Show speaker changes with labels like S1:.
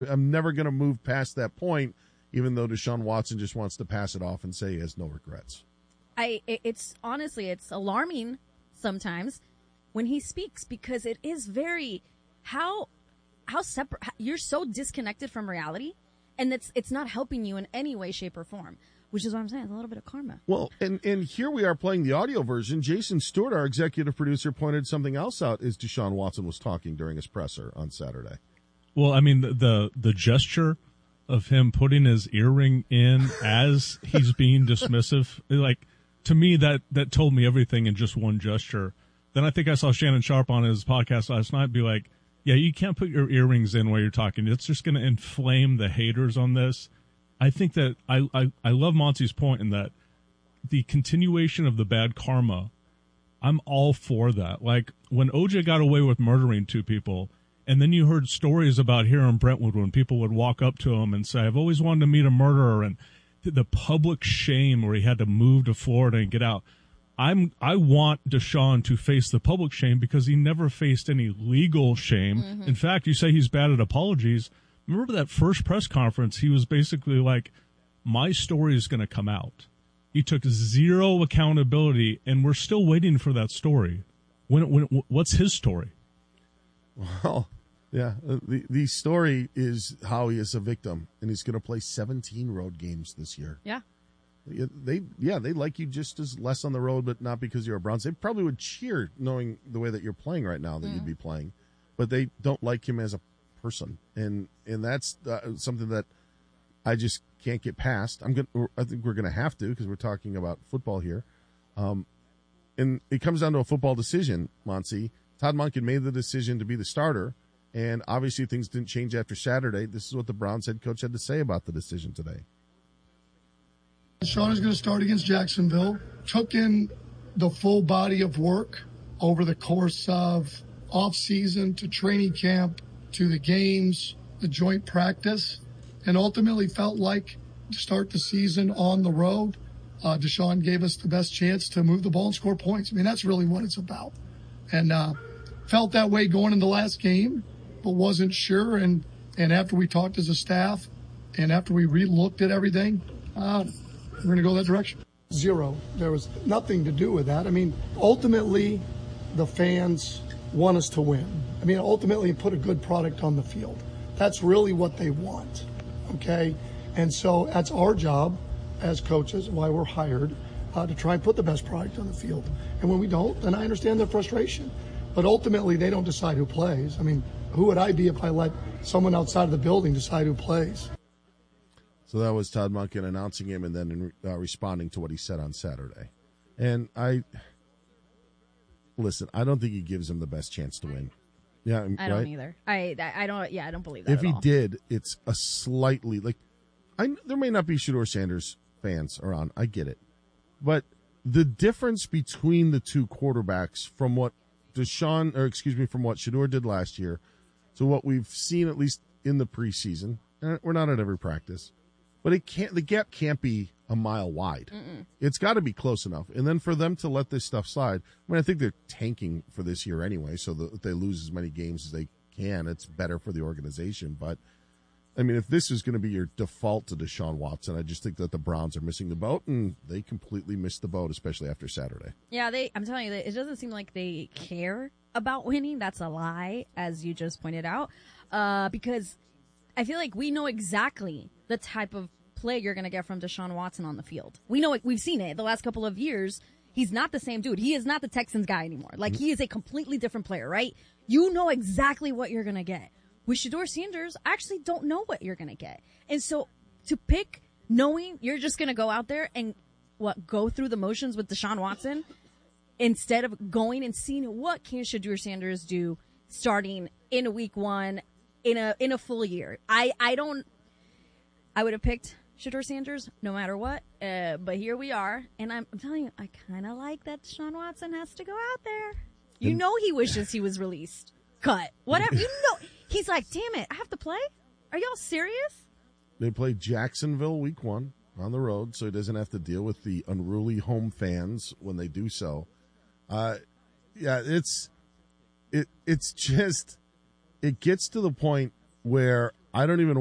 S1: I'm never going to move past that point, even though Deshaun Watson just wants to pass it off and say he has no regrets.
S2: It's honestly, it's alarming sometimes when he speaks, because it is very, how separate, you're so disconnected from reality, and it's not helping you in any way, shape, or form. Which is what I'm saying. It's a little bit of karma.
S1: Well, and here we are playing the audio version. Jason Stewart, our executive producer, pointed something else out as Deshaun Watson was talking during his presser on Saturday.
S3: Well, I mean, the gesture of him putting his earring in as he's being dismissive, like, to me, that told me everything in just one gesture. Then I think I saw Shannon Sharp on his podcast last night be like, yeah, you can't put your earrings in while you're talking. It's just going to inflame the haters on this. I think that I love Monty's point in that the continuation of the bad karma, I'm all for that. Like when OJ got away with murdering 2 people, and then you heard stories about here in Brentwood when people would walk up to him and say, I've always wanted to meet a murderer, and the public shame where he had to move to Florida and get out. I want Deshaun to face the public shame because he never faced any legal shame. Mm-hmm. In fact, you say he's bad at apologies. Remember that first press conference, he was basically like, my story is going to come out. He took zero accountability, and we're still waiting for that story. What's his story?
S1: Well, yeah, the story is how he is a victim, and he's going to play 17 road games this year.
S2: Yeah.
S1: They like you just as less on the road, but not because you're a Browns. They probably would cheer knowing the way that you're playing right now that you'd be playing, but they don't like him as a person, and that's something that I just can't get past. I think we're going to have to, because we're talking about football here, and it comes down to a football decision. Monty, Todd Monken made the decision to be the starter, and obviously things didn't change after Saturday. This is what the Browns head coach had to say about the decision today.
S4: Deshaun is going to start against Jacksonville. Took in the full body of work over the course of off-season to training camp to the games, the joint practice, and ultimately felt like to start the season on the road, Deshaun gave us the best chance to move the ball and score points. I mean, that's really what it's about. And felt that way going in the last game, but wasn't sure. And after we talked as a staff and after we re-looked at everything, we're going to go that direction. Zero. There was nothing to do with that. I mean, ultimately, the fans want us to win. I mean, ultimately put a good product on the field. That's really what they want, okay? And so that's our job as coaches, why we're hired, to try and put the best product on the field. And when we don't, then I understand their frustration. But ultimately, they don't decide who plays. I mean, who would I be if I let someone outside of the building decide who plays?
S1: So that was Todd Monken announcing him and then responding to what he said on Saturday. And I don't think he gives him the best chance to win. Yeah,
S2: I don't either. I don't. Yeah, I don't believe that.
S1: If he did, it's a slightly there may not be Shedeur Sanders fans around. I get it, but the difference between the two quarterbacks from what from what Shedeur did last year to what we've seen at least in the preseason. We're not at every practice, but the gap can't be a mile wide. Mm-mm. It's got to be close enough. And then for them to let this stuff slide, I mean, I think they're tanking for this year anyway, so that if they lose as many games as they can, it's better for the organization. But, I mean, if this is going to be your default to Deshaun Watson, I just think that the Browns are missing the boat, and they completely missed the boat, especially after Saturday.
S2: Yeah, I'm telling you, it doesn't seem like they care about winning. That's a lie, as you just pointed out, because I feel like we know exactly the type of play you're going to get from Deshaun Watson on the field. We know it. We've seen it the last couple of years. He's not the same dude. He is not the Texans guy anymore. Like, he is a completely different player, right? You know exactly what you're going to get. With Shedeur Sanders, I actually don't know what you're going to get. And so to pick knowing you're just going to go out there and go through the motions with Deshaun Watson instead of going and seeing what can Shedeur Sanders do starting in week one in a full year. I would have picked Shedeur Sanders no matter what, but here we are, and I'm telling you, I kind of like that Deshaun Watson has to go out there. You know he wishes he was released. Cut. Whatever. You know, he's like, damn it, I have to play? Are y'all serious?
S1: They play Jacksonville week 1 on the road, so he doesn't have to deal with the unruly home fans when they do so. It's just, it gets to the point where I don't even